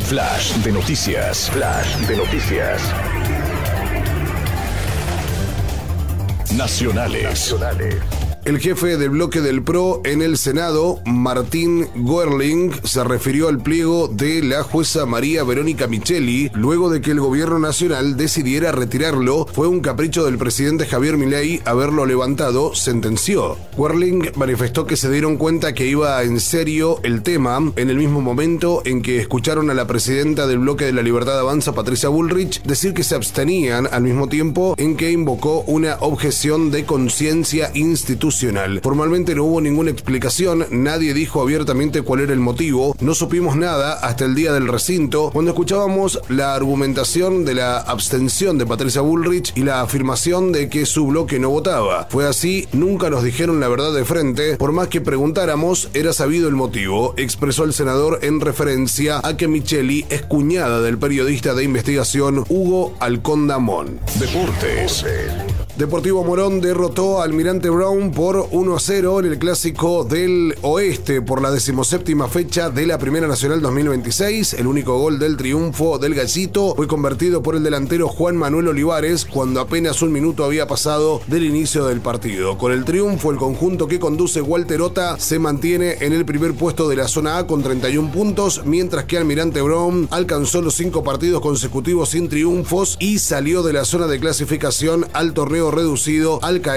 Flash de noticias. Flash de noticias. Nacionales. El jefe del bloque del PRO en el Senado, Martín Goerling, se refirió al pliego de la jueza María Verónica Micheli luego de que el gobierno nacional decidiera retirarlo. Fue un capricho del presidente Javier Milei haberlo levantado, sentenció. Goerling manifestó que se dieron cuenta que iba en serio el tema en el mismo momento en que escucharon a la presidenta del bloque de la Libertad Avanza, Patricia Bullrich, decir que se abstenían al mismo tiempo en que invocó una objeción de conciencia institucional. Formalmente no hubo ninguna explicación, nadie dijo abiertamente cuál era el motivo, no supimos nada hasta el día del recinto, cuando escuchábamos la argumentación de la abstención de Patricia Bullrich y la afirmación de que su bloque no votaba. Fue así, nunca nos dijeron la verdad de frente, por más que preguntáramos, era sabido el motivo, expresó el senador en referencia a que Micheli es cuñada del periodista de investigación Hugo Alcón-Damón. Deportes. Deportivo Morón derrotó a Almirante Brown por 1-0 en el Clásico del Oeste por la 17ª fecha de la Primera Nacional 2026. El único gol del triunfo del Gallito fue convertido por el delantero Juan Manuel Olivares cuando apenas un minuto había pasado del inicio del partido. Con el triunfo, el conjunto que conduce Walter Ota se mantiene en el primer puesto de la zona A con 31 puntos, mientras que Almirante Brown alcanzó los 5 partidos consecutivos sin triunfos y salió de la zona de clasificación al torneo reducido al caer